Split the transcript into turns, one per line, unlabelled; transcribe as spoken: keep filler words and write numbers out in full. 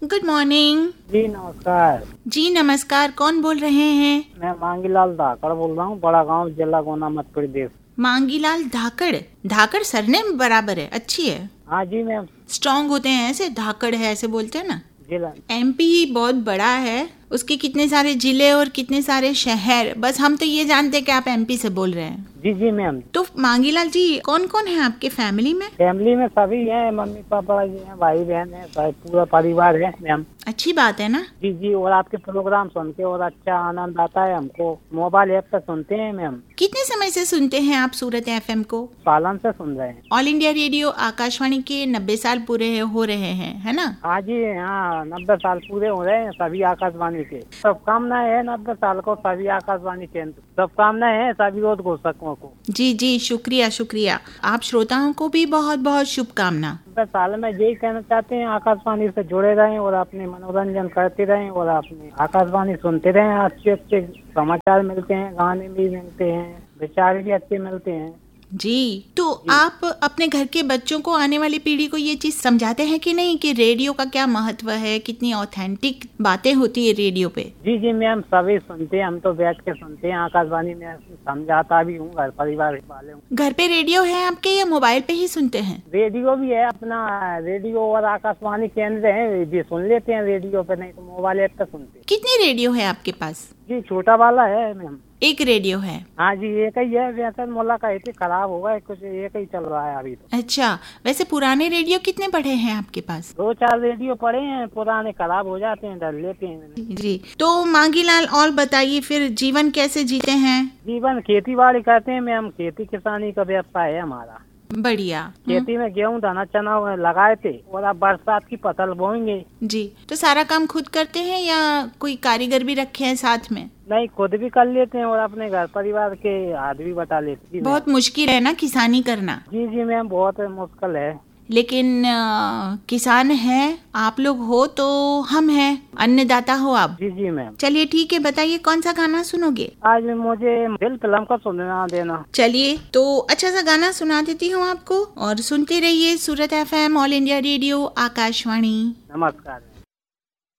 Good morning.
जी नमस्कार।
जी नमस्कार, कौन बोल रहे हैं?
मैं मांगीलाल धाकड़ बोल रहा हूँ, बड़ा गांव, जिला गुना, मध्य प्रदेश।
मांगीलाल धाकड़। धाकड़ सरनेम बराबर है, अच्छी है।
हाँ जी मैम।
स्ट्रॉन्ग होते हैं ऐसे, धाकड़ है ऐसे बोलते हैं ना।
जिला
एमपी बहुत बड़ा है, उसके कितने सारे जिले और कितने सारे शहर, बस हम तो ये जानते हैं कि आप एमपी से बोल रहे हैं।
जी जी मैम।
तो मांगीलाल जी, कौन कौन है आपके फैमिली में?
फैमिली में सभी हैं, मम्मी पापा जी हैं, भाई बहन है, सब पूरा परिवार है मैम।
अच्छी बात है ना।
जी जी, और आपके प्रोग्राम सुन के और अच्छा आनंद आता है हमको। मोबाइल ऐप पे सुनते हैं मैम।
कितने समय से सुनते हैं आप सूरत एफएम को?
पालन से सुन रहे हैं।
ऑल इंडिया रेडियो आकाशवाणी के नब्बे साल पूरे हो रहे हैं, है ना?
हाँ जी, हाँ, नब्बे साल पूरे हो रहे हैं सभी आकाशवाणी के। शुभकामनाएं है नब्बे साल को सभी आकाशवाणी केंद्र। शुभकामनाएं है सभी उद्घोषकों को।
जी जी, शुक्रिया शुक्रिया। आप श्रोताओं को भी बहुत बहुत शुभकामना।
नब्बे साल में यही कहना चाहते हैं, आकाशवाणी से जुड़े रहें और अपने मनोरंजन करते रहें और अपने आकाशवाणी सुनते रहें। अच्छे अच्छे समाचार मिलते हैं, गाने भी मिलते हैं, विचार भी अच्छे मिलते हैं।
जी, तो जी। आप अपने घर के बच्चों को, आने वाली पीढ़ी को ये चीज समझाते हैं कि नहीं कि रेडियो का क्या महत्व है, कितनी ऑथेंटिक बातें होती है रेडियो पे?
जी जी मैम, सभी सुनते हैं, हम तो बैठ के सुनते हैं आकाशवाणी में, समझाता भी हूँ घर परिवार वाले हूँ।
घर पे रेडियो है आपके या मोबाइल पे ही सुनते हैं?
रेडियो भी है अपना, रेडियो और आकाशवाणी केंद्र है, भी सुन लेते हैं रेडियो पे, नहीं तो मोबाइल ऐप पे सुनते हैं।
कितनी रेडियो है आपके पास?
जी छोटा वाला है मैम।
एक रेडियो है?
हाँ जी, एक ही है। वैसे मोला का इतने खराब होगा, कुछ एक ही चल रहा है अभी तो।
अच्छा, वैसे पुराने रेडियो कितने पड़े हैं आपके पास?
दो चार रेडियो पड़े हैं, पुराने खराब हो जाते हैं, डर लेते हैं।
जी, तो मांगीलाल और बताइए फिर, जीवन कैसे जीते हैं?
जीवन खेती बाड़ी करते हैं मैम, खेती किसानी का व्यवसाय है हमारा।
बढ़िया।
खेती में गेहूँ दाना चना लगाए थे और अब बरसात की फसल बोएंगे।
जी, तो सारा काम खुद करते हैं या कोई कारीगर भी रखे हैं साथ में?
नहीं, खुद भी कर लेते हैं और अपने घर परिवार के हाथ भी बटा लेते हैं।
बहुत मुश्किल है ना किसानी करना?
जी जी मैम, बहुत मुश्किल है,
लेकिन आ, किसान है आप लोग हो तो हम हैं, अन्नदाता हो आप।
जी जी मैम।
चलिए ठीक है, बताइए कौन सा गाना सुनोगे?
आज मुझे दिल फिल्म का सुनना देना।
चलिए, तो अच्छा सा गाना सुना देती हूँ आपको और सुनते रहिए सूरत FM, all India radio Akashvani.
नमस्कार।